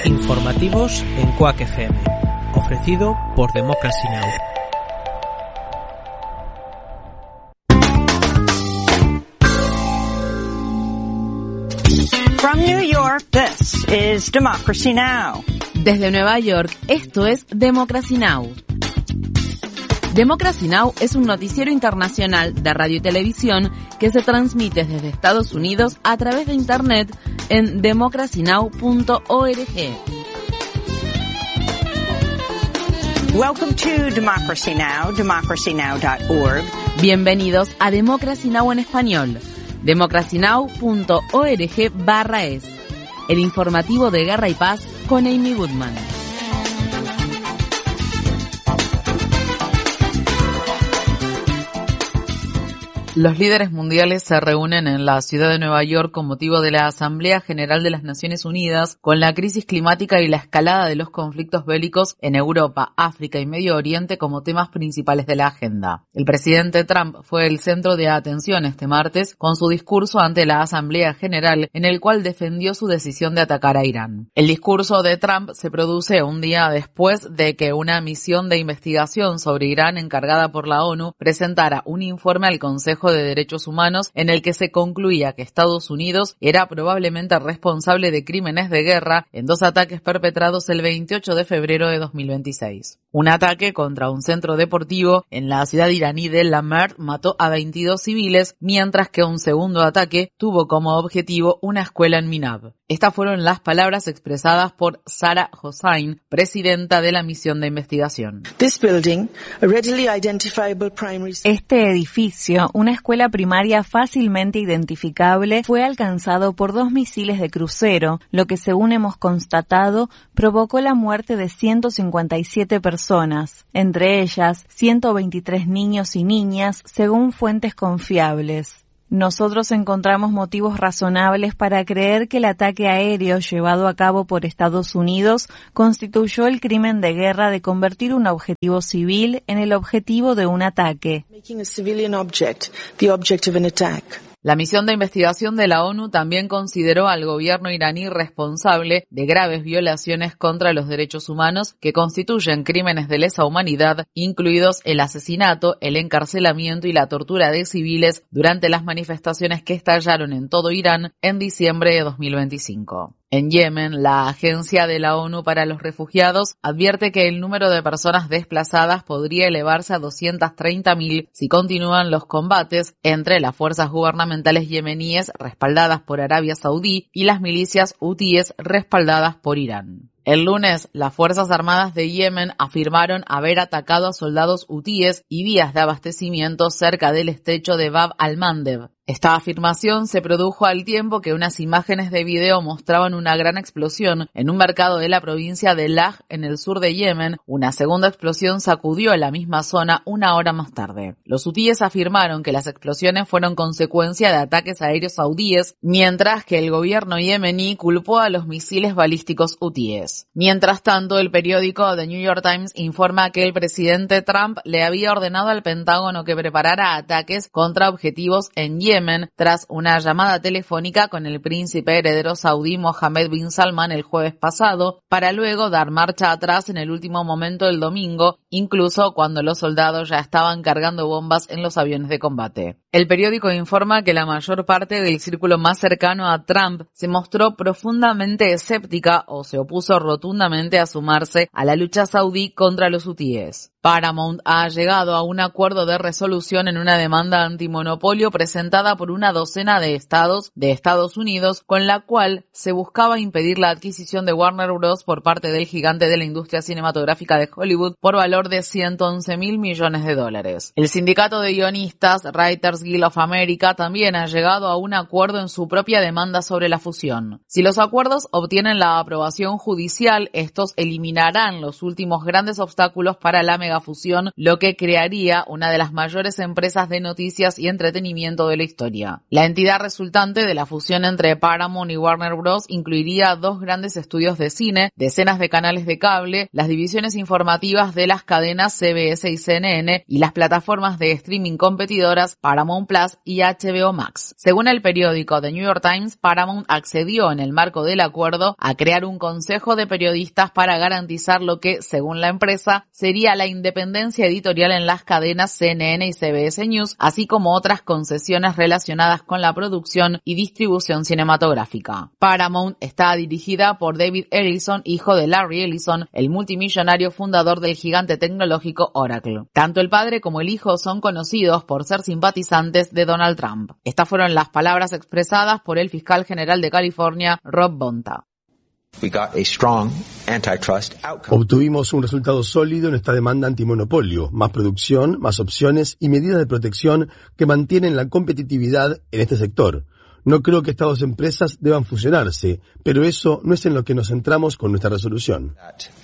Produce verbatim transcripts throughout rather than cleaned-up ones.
Informativos en Quack F M, ofrecido por Democracy Now! From New York, this is Democracy Now! Desde Nueva York, esto es Democracy Now! Democracy Now! Es un noticiero internacional de radio y televisión que se transmite desde Estados Unidos a través de Internet en democracy now punto org. Welcome to Democracy Now!, democracy now dot org. Bienvenidos a Democracy Now! En español, democracy now punto org barra es, el informativo de Guerra y Paz con Amy Goodman. Los líderes mundiales se reúnen en la ciudad de Nueva York con motivo de la Asamblea General de las Naciones Unidas con la crisis climática y la escalada de los conflictos bélicos en Europa, África y Medio Oriente como temas principales de la agenda. El presidente Trump fue el centro de atención este martes con su discurso ante la Asamblea General en el cual defendió su decisión de atacar a Irán. El discurso de Trump se produce un día después de que una misión de investigación sobre Irán encargada por la ONU presentara un informe al Consejo de Derechos Humanos en el que se concluía que Estados Unidos era probablemente responsable de crímenes de guerra en dos ataques perpetrados el veintiocho de febrero de dos mil veintiséis. Un ataque contra un centro deportivo en la ciudad iraní de Lamert mató a veintidós civiles, mientras que un segundo ataque tuvo como objetivo una escuela en Minab. Estas fueron las palabras expresadas por Sarah Hossain, presidenta de la misión de investigación. Este edificio, una escuela primaria fácilmente identificable, fue alcanzado por dos misiles de crucero, lo que, según hemos constatado, provocó la muerte de ciento cincuenta y siete personas, entre ellas ciento veintitrés niños y niñas, según fuentes confiables. Nosotros encontramos motivos razonables para creer que el ataque aéreo llevado a cabo por Estados Unidos constituyó el crimen de guerra de convertir un objetivo civil en el objetivo de un ataque. La misión de investigación de la ONU también consideró al gobierno iraní responsable de graves violaciones contra los derechos humanos que constituyen crímenes de lesa humanidad, incluidos el asesinato, el encarcelamiento y la tortura de civiles durante las manifestaciones que estallaron en todo Irán en diciembre de dos mil veinticinco. En Yemen, la Agencia de la ONU para los Refugiados advierte que el número de personas desplazadas podría elevarse a doscientas treinta mil si continúan los combates entre las fuerzas gubernamentales yemeníes respaldadas por Arabia Saudí y las milicias hutíes respaldadas por Irán. El lunes, las Fuerzas Armadas de Yemen afirmaron haber atacado a soldados hutíes y vías de abastecimiento cerca del estrecho de Bab al-Mandeb. Esta afirmación se produjo al tiempo que unas imágenes de video mostraban una gran explosión en un mercado de la provincia de Laj en el sur de Yemen. Una segunda explosión sacudió la misma zona una hora más tarde. Los hutíes afirmaron que las explosiones fueron consecuencia de ataques aéreos saudíes, mientras que el gobierno yemení culpó a los misiles balísticos hutíes. Mientras tanto, el periódico The New York Times informa que el presidente Trump le había ordenado al Pentágono que preparara ataques contra objetivos en Yemen tras una llamada telefónica con el príncipe heredero saudí Mohammed bin Salman el jueves pasado, para luego dar marcha atrás en el último momento el domingo, incluso cuando los soldados ya estaban cargando bombas en los aviones de combate. El periódico informa que la mayor parte del círculo más cercano a Trump se mostró profundamente escéptica o se opuso rotundamente a sumarse a la lucha saudí contra los hutíes. Paramount ha llegado a un acuerdo de resolución en una demanda antimonopolio presentada por una docena de estados de Estados Unidos, con la cual se buscaba impedir la adquisición de Warner Bros. Por parte del gigante de la industria cinematográfica de Hollywood por valor de ciento once mil millones de dólares. El sindicato de guionistas Writers Guild of America también ha llegado a un acuerdo en su propia demanda sobre la fusión. Si los acuerdos obtienen la aprobación judicial, estos eliminarán los últimos grandes obstáculos para la megafusión, lo que crearía una de las mayores empresas de noticias y entretenimiento de la historia. La entidad resultante de la fusión entre Paramount y Warner Bros. Incluiría dos grandes estudios de cine, decenas de canales de cable, las divisiones informativas de las cadenas C B S y C N N y las plataformas de streaming competidoras Paramount Plus y H B O Max. Según el periódico The New York Times, Paramount accedió en el marco del acuerdo a crear un consejo de periodistas para garantizar lo que, según la empresa, sería la independencia editorial en las cadenas C N N y C B S News, así como otras concesiones relacionadas con la producción y distribución cinematográfica. Paramount está dirigida por David Ellison, hijo de Larry Ellison, el multimillonario fundador del gigante tecnológico Oracle. Tanto el padre como el hijo son conocidos por ser simpatizantes de Donald Trump. Estas fueron las palabras expresadas por el fiscal general de California, Rob Bonta. Obtuvimos un resultado sólido en esta demanda antimonopolio, más producción, más opciones y medidas de protección que mantienen la competitividad en este sector. No creo que estas dos empresas deban fusionarse, pero eso no es en lo que nos centramos con nuestra resolución.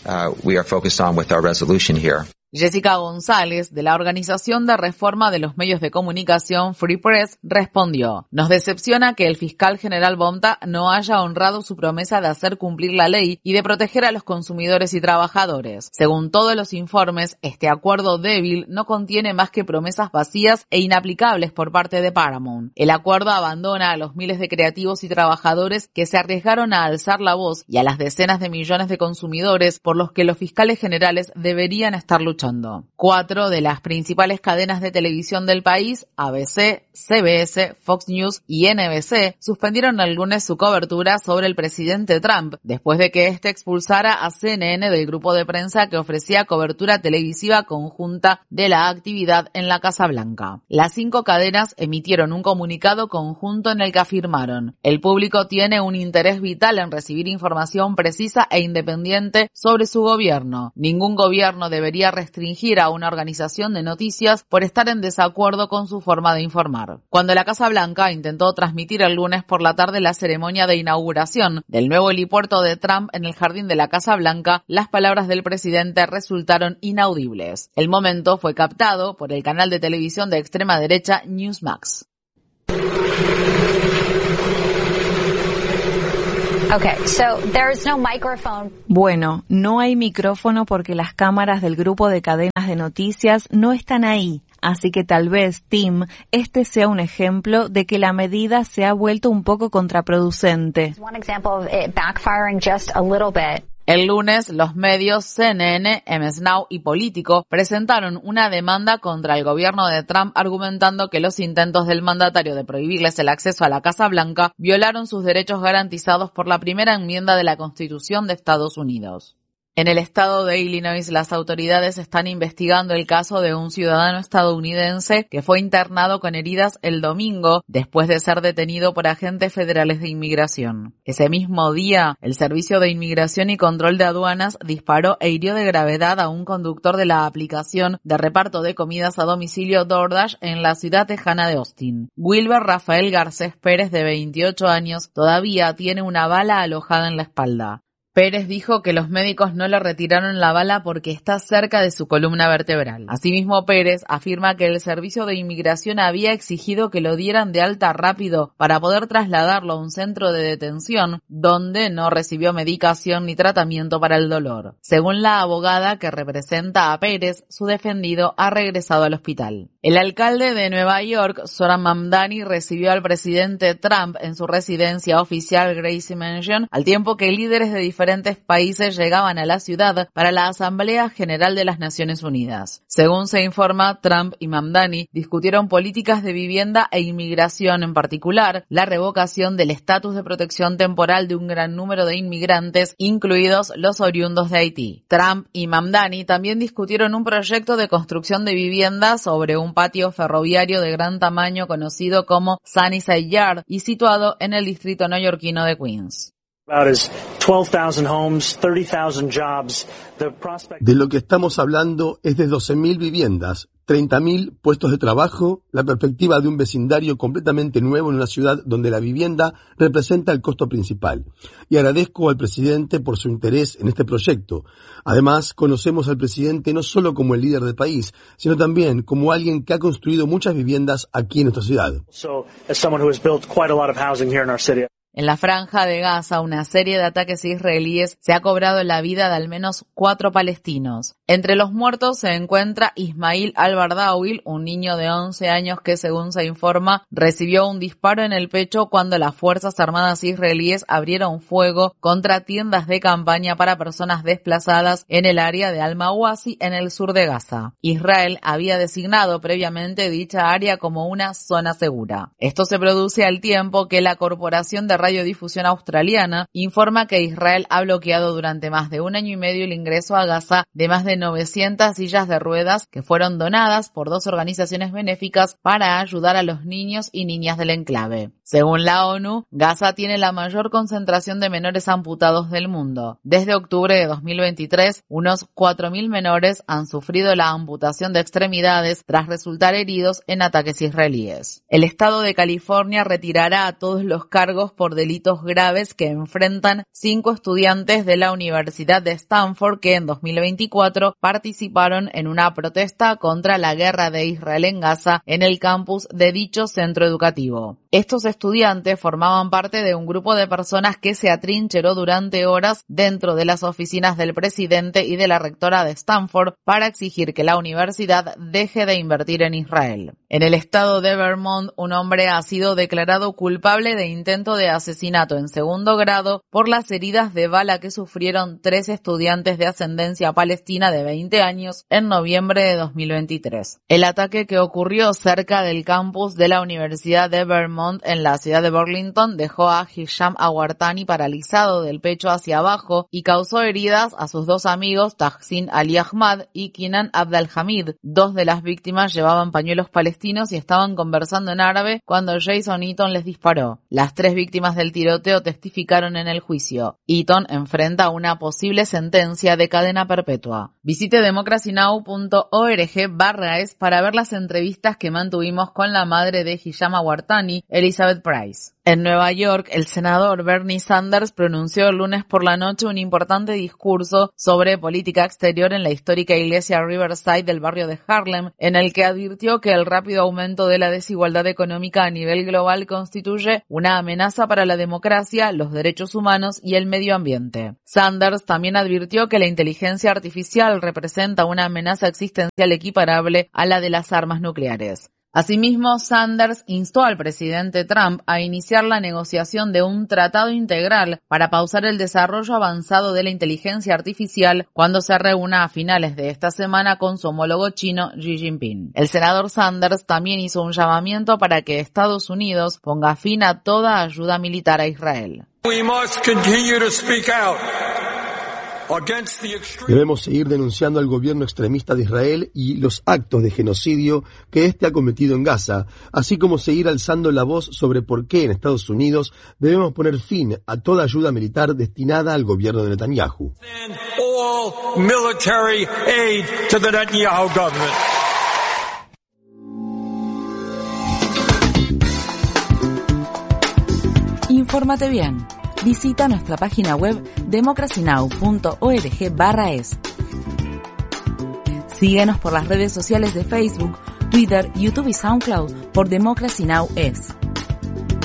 Jessica González, de la Organización de Reforma de los Medios de Comunicación Free Press, respondió: "Nos decepciona que el fiscal general Bonta no haya honrado su promesa de hacer cumplir la ley y de proteger a los consumidores y trabajadores. Según todos los informes, este acuerdo débil no contiene más que promesas vacías e inaplicables por parte de Paramount. El acuerdo abandona a los miles de creativos y trabajadores que se arriesgaron a alzar la voz y a las decenas de millones de consumidores por los que los fiscales generales deberían estar luchando. Cuatro de las principales cadenas de televisión del país, A B C, C B S, Fox News y N B C, suspendieron el lunes su cobertura sobre el presidente Trump, después de que éste expulsara a C N N del grupo de prensa que ofrecía cobertura televisiva conjunta de la actividad en la Casa Blanca. Las cinco cadenas emitieron un comunicado conjunto en el que afirmaron: "El público tiene un interés vital en recibir información precisa e independiente sobre su gobierno. Ningún gobierno debería restringir a una organización de noticias por estar en desacuerdo con su forma de informar". Cuando la Casa Blanca intentó transmitir el lunes por la tarde la ceremonia de inauguración del nuevo helipuerto de Trump en el jardín de la Casa Blanca, las palabras del presidente resultaron inaudibles. El momento fue captado por el canal de televisión de extrema derecha Newsmax. Okay, so there's no microphone. Bueno, no hay micrófono porque las cámaras del grupo de cadenas de noticias no están ahí. Así que tal vez, Tim, este sea un ejemplo de que la medida se ha vuelto un poco contraproducente. One example of it backfiring just a little bit. El lunes, los medios C N N, M S Now y Político presentaron una demanda contra el gobierno de Trump argumentando que los intentos del mandatario de prohibirles el acceso a la Casa Blanca violaron sus derechos garantizados por la primera enmienda de la Constitución de Estados Unidos. En el estado de Illinois, las autoridades están investigando el caso de un ciudadano estadounidense que fue internado con heridas el domingo después de ser detenido por agentes federales de inmigración. Ese mismo día, el Servicio de Inmigración y Control de Aduanas disparó e hirió de gravedad a un conductor de la aplicación de reparto de comidas a domicilio DoorDash en la ciudad tejana de Austin. Wilber Rafael Garcés Pérez, de veintiocho años, todavía tiene una bala alojada en la espalda. Pérez dijo que los médicos no le retiraron la bala porque está cerca de su columna vertebral. Asimismo, Pérez afirma que el Servicio de Inmigración había exigido que lo dieran de alta rápido para poder trasladarlo a un centro de detención donde no recibió medicación ni tratamiento para el dolor. Según la abogada que representa a Pérez, su defendido ha regresado al hospital. El alcalde de Nueva York, Zohran Mamdani, recibió al presidente Trump en su residencia oficial Gracie Mansion, al tiempo que líderes de diferentes países llegaban a la ciudad para la Asamblea General de las Naciones Unidas. Según se informa, Trump y Mamdani discutieron políticas de vivienda e inmigración, en particular la revocación del estatus de protección temporal de un gran número de inmigrantes, incluidos los oriundos de Haití. Trump y Mamdani también discutieron un proyecto de construcción de vivienda sobre un patio ferroviario de gran tamaño conocido como Sunnyside Yard y situado en el distrito neoyorquino de Queens. De lo que estamos hablando es de doce mil viviendas, treinta mil puestos de trabajo, la perspectiva de un vecindario completamente nuevo en una ciudad donde la vivienda representa el costo principal. Y agradezco al presidente por su interés en este proyecto. Además, conocemos al presidente no solo como el líder del país, sino también como alguien que ha construido muchas viviendas aquí en nuestra ciudad. En la franja de Gaza, una serie de ataques israelíes se ha cobrado la vida de al menos cuatro palestinos. Entre los muertos se encuentra Ismail al-Bardawil, un niño de once años que, según se informa, recibió un disparo en el pecho cuando las Fuerzas Armadas israelíes abrieron fuego contra tiendas de campaña para personas desplazadas en el área de Al-Mawasi, en el sur de Gaza. Israel había designado previamente dicha área como una zona segura. Esto se produce al tiempo que la Corporación de Radiodifusión Australiana informa que Israel ha bloqueado durante más de un año y medio el ingreso a Gaza de más de novecientas sillas de ruedas que fueron donadas por dos organizaciones benéficas para ayudar a los niños y niñas del enclave. Según la ONU, Gaza tiene la mayor concentración de menores amputados del mundo. Desde octubre de dos mil veintitrés, unos cuatro mil menores han sufrido la amputación de extremidades tras resultar heridos en ataques israelíes. El estado de California retirará a todos los cargos por delitos graves que enfrentan cinco estudiantes de la Universidad de Stanford que en dos mil veinticuatro participaron en una protesta contra la guerra de Israel en Gaza en el campus de dicho centro educativo. Estos estudiantes formaban parte de un grupo de personas que se atrincheró durante horas dentro de las oficinas del presidente y de la rectora de Stanford para exigir que la universidad deje de invertir en Israel. En el estado de Vermont, un hombre ha sido declarado culpable de intento de asesinato en segundo grado por las heridas de bala que sufrieron tres estudiantes de ascendencia palestina de veinte años en noviembre de dos mil veintitrés. El ataque, que ocurrió cerca del campus de la Universidad de Vermont en la ciudad de Burlington, dejó a Hisham Awartani paralizado del pecho hacia abajo y causó heridas a sus dos amigos Tahsin Ali Ahmad y Kinan Abdelhamid. Dos de las víctimas llevaban pañuelos palestinos y estaban conversando en árabe cuando Jason Eaton les disparó. Las tres víctimas del tiroteo testificaron en el juicio. Eaton enfrenta una posible sentencia de cadena perpetua. Visite democracynow punto org barra es para ver las entrevistas que mantuvimos con la madre de Hisham Awartani, Elizabeth Price. En Nueva York, el senador Bernie Sanders pronunció el lunes por la noche un importante discurso sobre política exterior en la histórica iglesia Riverside del barrio de Harlem, en el que advirtió que el rápido aumento de la desigualdad económica a nivel global constituye una amenaza para la democracia, los derechos humanos y el medio ambiente. Sanders también advirtió que la inteligencia artificial representa una amenaza existencial equiparable a la de las armas nucleares. Asimismo, Sanders instó al presidente Trump a iniciar la negociación de un tratado integral para pausar el desarrollo avanzado de la inteligencia artificial cuando se reúna a finales de esta semana con su homólogo chino Xi Jinping. El senador Sanders también hizo un llamamiento para que Estados Unidos ponga fin a toda ayuda militar a Israel. We must continue to speak out. Debemos seguir denunciando al gobierno extremista de Israel y los actos de genocidio que éste ha cometido en Gaza, así como seguir alzando la voz sobre por qué en Estados Unidos debemos poner fin a toda ayuda militar destinada al gobierno de Netanyahu. All military aid to the Netanyahu government. Infórmate bien. Visita nuestra página web democracynow punto org barra es. Síguenos por las redes sociales de Facebook, Twitter, YouTube y SoundCloud por Democracy Now! Es.